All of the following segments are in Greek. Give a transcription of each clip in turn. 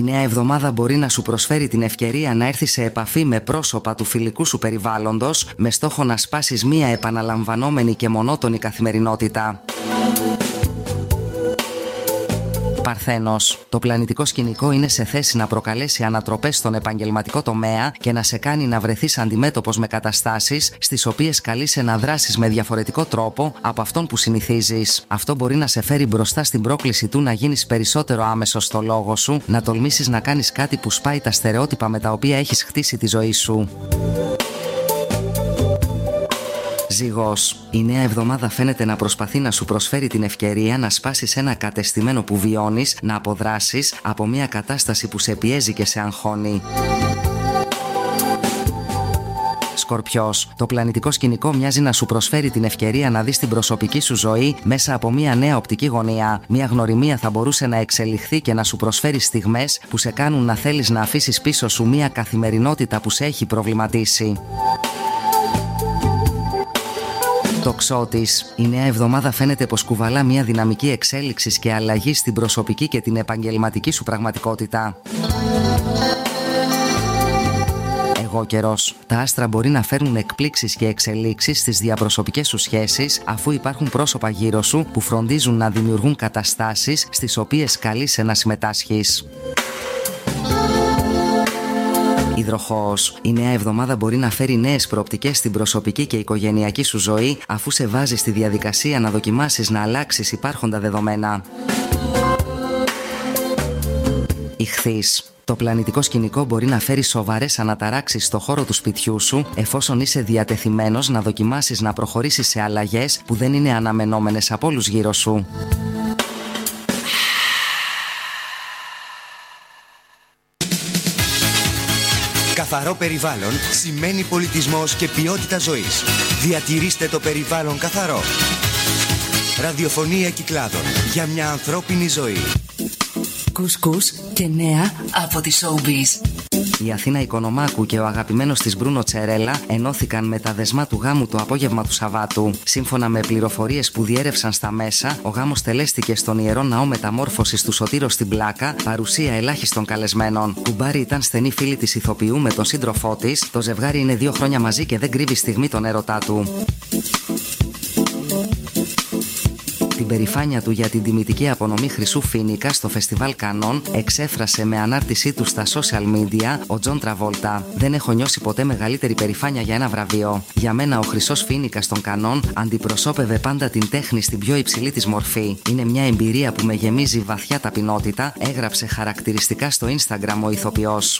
Η νέα εβδομάδα μπορεί να σου προσφέρει την ευκαιρία να έρθεις σε επαφή με πρόσωπα του φιλικού σου περιβάλλοντος με στόχο να σπάσεις μία επαναλαμβανόμενη και μονότονη καθημερινότητα. Παρθένος. Το πλανητικό σκηνικό είναι σε θέση να προκαλέσει ανατροπές στον επαγγελματικό τομέα και να σε κάνει να βρεθείς αντιμέτωπος με καταστάσεις στις οποίες καλείσαι να δράσεις με διαφορετικό τρόπο από αυτόν που συνηθίζεις. Αυτό μπορεί να σε φέρει μπροστά στην πρόκληση του να γίνεις περισσότερο άμεσος στο λόγο σου, να τολμήσεις να κάνεις κάτι που σπάει τα στερεότυπα με τα οποία έχεις χτίσει τη ζωή σου. Ζύγος. Η νέα εβδομάδα φαίνεται να προσπαθεί να σου προσφέρει την ευκαιρία να σπάσεις ένα κατεστημένο που βιώνεις, να αποδράσεις από μια κατάσταση που σε πιέζει και σε αγχώνει. Σκορπιός. Το πλανητικό σκηνικό μοιάζει να σου προσφέρει την ευκαιρία να δεις την προσωπική σου ζωή μέσα από μια νέα οπτική γωνία. Μια γνωριμία θα μπορούσε να εξελιχθεί και να σου προσφέρει στιγμές που σε κάνουν να θέλεις να αφήσεις πίσω σου μια καθημερινότητα που σε έχει προβληματίσει. Τοξότης. Η νέα εβδομάδα φαίνεται πως κουβαλά μια δυναμική εξέλιξης και αλλαγή στην προσωπική και την επαγγελματική σου πραγματικότητα. Εγώ καιρός. Τα άστρα μπορεί να φέρνουν εκπλήξεις και εξελίξεις στις διαπροσωπικές σου σχέσεις, αφού υπάρχουν πρόσωπα γύρω σου που φροντίζουν να δημιουργούν καταστάσεις στις οποίες καλείσαι να συμμετάσχεις. Υδροχόος. Η νέα εβδομάδα μπορεί να φέρει νέες προοπτικές στην προσωπική και οικογενειακή σου ζωή, αφού σε βάζει στη διαδικασία να δοκιμάσεις να αλλάξεις υπάρχοντα δεδομένα. Ιχθύς. Το πλανητικό σκηνικό μπορεί να φέρει σοβαρές αναταράξεις στο χώρο του σπιτιού σου, εφόσον είσαι διατεθειμένος να δοκιμάσεις να προχωρήσεις σε αλλαγές που δεν είναι αναμενόμενες από όλους γύρω σου. Καθαρό περιβάλλον σημαίνει πολιτισμός και ποιότητα ζωής. Διατηρήστε το περιβάλλον καθαρό. Ραδιοφωνία Κυκλάδων για μια ανθρώπινη ζωή. Κουσκούς και νέα από τη Showbiz. Η Αθήνα Οικονομάκου και ο αγαπημένος της Μπρούνο Τσερέλα ενώθηκαν με τα δεσμά του γάμου το απόγευμα του Σαββάτου. Σύμφωνα με πληροφορίες που διέρευσαν στα μέσα, ο γάμος τελέστηκε στον Ιερό Ναό Μεταμόρφωσης του Σωτήρου στην Πλάκα, παρουσία ελάχιστων καλεσμένων. Κουμπάρη ήταν στενή φίλη της ηθοποιού με τον σύντροφό της. Το ζευγάρι είναι 2 χρόνια μαζί και δεν κρύβει στιγμή τον έρωτά του. Την περηφάνεια του για την τιμητική απονομή Χρυσού Φοίνικα στο φεστιβάλ Κανών εξέφρασε με ανάρτησή του στα social media ο Τζον Τραβόλτα. Δεν έχω νιώσει ποτέ μεγαλύτερη περηφάνεια για ένα βραβείο. Για μένα ο Χρυσός Φοίνικας των Κανών αντιπροσώπευε πάντα την τέχνη στην πιο υψηλή της μορφή. Είναι μια εμπειρία που με γεμίζει βαθιά ταπεινότητα, έγραψε χαρακτηριστικά στο Instagram ο ηθοποιός.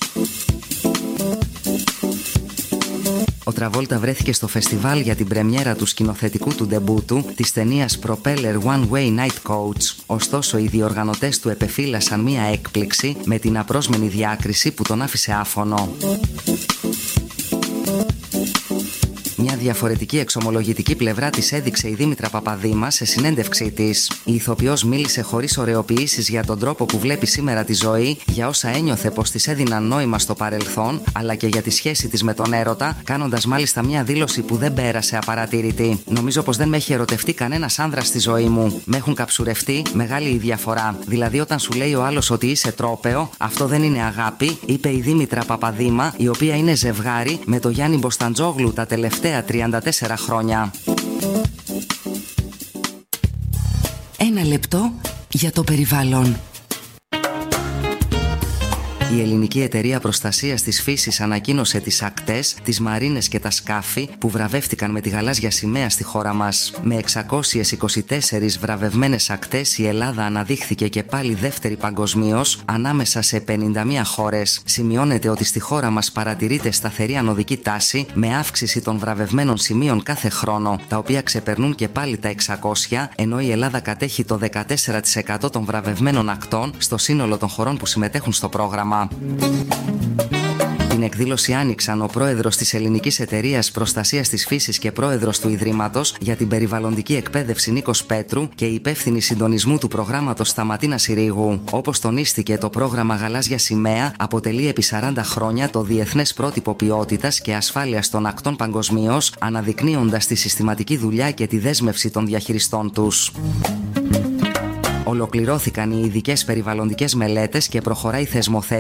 Ο Τραβόλτα βρέθηκε στο φεστιβάλ για την πρεμιέρα του σκηνοθετικού του ντεμπούτου της ταινίας Propeller One Way Night Coach. Ωστόσο, οι διοργανωτές του επεφύλασαν μία έκπληξη με την απρόσμενη διάκριση που τον άφησε άφωνο. Μια διαφορετική εξομολογητική πλευρά της έδειξε η Δήμητρα Παπαδήμα σε συνέντευξή της. Η ηθοποιός μίλησε χωρίς ωρεοποιήσεις για τον τρόπο που βλέπει σήμερα τη ζωή, για όσα ένιωθε πως της έδιναν νόημα στο παρελθόν, αλλά και για τη σχέση της με τον έρωτα, κάνοντας μάλιστα μια δήλωση που δεν πέρασε απαρατήρητη. Νομίζω πως δεν με έχει ερωτευτεί κανένας άνδρας στη ζωή μου. Με έχουν καψουρευτεί, μεγάλη η διαφορά. Δηλαδή, όταν σου λέει ο άλλος ότι είσαι τρόπαιο, αυτό δεν είναι αγάπη, είπε η Δήμητρα Παπαδήμα, η οποία είναι ζευγάρι με το Γιάννη Μποσταντζόγλου τα τελευταία 34 χρόνια. Ένα λεπτό για το περιβάλλον. Η ελληνική εταιρεία προστασίας της φύσης ανακοίνωσε τις ακτές, τις μαρίνες και τα σκάφη που βραβεύτηκαν με τη γαλάζια σημαία στη χώρα μας. Με 624 βραβευμένες ακτές, η Ελλάδα αναδείχθηκε και πάλι δεύτερη παγκοσμίως ανάμεσα σε 51 χώρες. Σημειώνεται ότι στη χώρα μας παρατηρείται σταθερή ανωδική τάση με αύξηση των βραβευμένων σημείων κάθε χρόνο, τα οποία ξεπερνούν και πάλι τα 600, ενώ η Ελλάδα κατέχει το 14% των βραβευμένων ακτών στο σύνολο των χωρών που συμμετέχουν στο πρόγραμμα. Την εκδήλωση άνοιξαν ο πρόεδρος της Ελληνικής Εταιρείας Προστασίας της Φύσης και πρόεδρος του Ιδρύματος για την Περιβαλλοντική Εκπαίδευση Νίκος Πέτρου και η υπεύθυνη συντονισμού του προγράμματος Σταματίνα Συρίγου. Όπως τονίστηκε, το πρόγραμμα Γαλάζια Σημαία αποτελεί επί 40 χρόνια το διεθνές πρότυπο ποιότητας και ασφάλειας των ακτών παγκοσμίως, αναδεικνύοντας τη συστηματική δουλειά και τη δέσμευση των διαχειριστών τους. Ολοκληρώθηκαν οι ειδικές περιβαλλοντικές μελέτες και προχωράει η θεσμοθέτηση